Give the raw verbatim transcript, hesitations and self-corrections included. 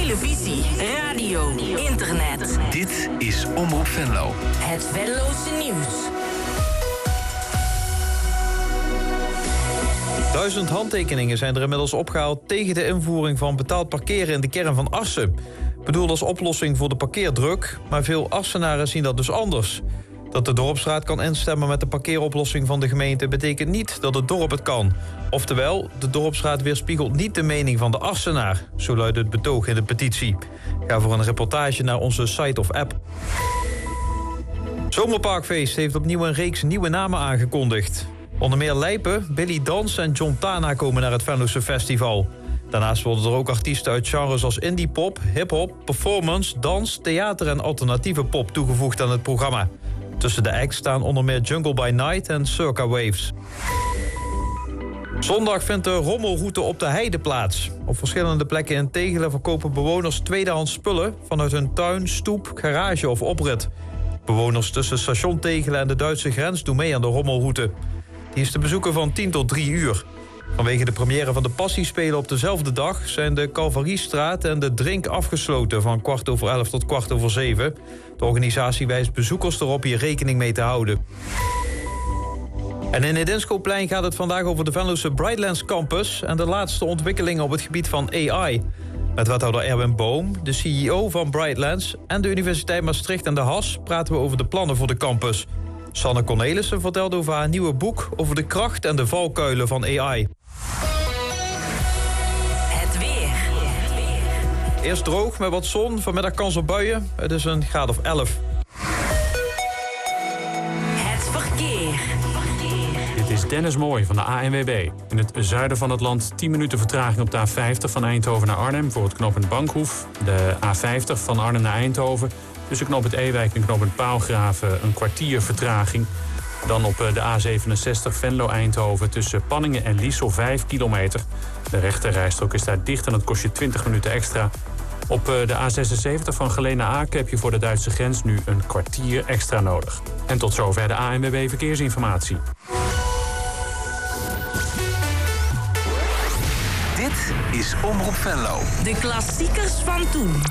televisie, radio, internet. Dit is Omroep Venlo. Het Venlose nieuws. Duizend handtekeningen zijn er inmiddels opgehaald tegen de invoering van betaald parkeren in de kern van Assen. Bedoeld als oplossing voor de parkeerdruk, maar veel Assenaren zien dat dus anders. Dat de dorpsraad kan instemmen met de parkeeroplossing van de gemeente betekent niet dat het dorp het kan. Oftewel, de dorpsraad weerspiegelt niet de mening van de Assenaar. Zo luidt het betoog in de petitie. Ga voor een reportage naar onze site of app. Zomerparkfeest heeft opnieuw een reeks nieuwe namen aangekondigd. Onder meer Lijpen, Billy Dans en John Tana komen naar het Venlose Festival. Daarnaast worden er ook artiesten uit genres als indie pop, hip-hop, performance, dans, theater en alternatieve pop toegevoegd aan het programma. Tussen de acts staan onder meer Jungle by Night en Circa Waves. Zondag vindt de rommelroute op de Heide plaats. Op verschillende plekken in Tegelen verkopen bewoners tweedehands spullen vanuit hun tuin, stoep, garage of oprit. Bewoners tussen station Tegelen en de Duitse grens doen mee aan de rommelroute. Die is te bezoeken van tien tot drie uur. Vanwege de première van de Passiespelen op dezelfde dag zijn de Calvariestraat en de Drink afgesloten van kwart over elf tot kwart over zeven. De organisatie wijst bezoekers erop hier rekening mee te houden. En in het Inschoopplein gaat het vandaag over de Venlose Brightlands Campus en de laatste ontwikkelingen op het gebied van A I. Met wethouder Erwin Boom, de C E O van Brightlands en de Universiteit Maastricht en de H A S praten we over de plannen voor de campus. Sanne Cornelissen vertelt over haar nieuwe boek over de kracht en de valkuilen van A I. Het weer. Eerst droog met wat zon, vanmiddag kans op buien. Het is een graad of elf. Het verkeer. Dit is Dennis Mooij van de A N W B. In het zuiden van het land tien minuten vertraging op de A vijftig van Eindhoven naar Arnhem voor het knooppunt Bankhoef. De A vijftig van Arnhem naar Eindhoven. Tussen knooppunt Ewijk en knooppunt Paalgraven een kwartier vertraging. Dan op de A zevenenzestig Venlo-Eindhoven tussen Panningen en Liesel vijf kilometer. De rechterrijstrook is daar dicht en dat kost je twintig minuten extra. Op de A zesenzeventig van Geleen naar Aken heb je voor de Duitse grens nu een kwartier extra nodig. En tot zover de A N W B Verkeersinformatie. Dit is Omroep Venlo. De klassiekers van toen.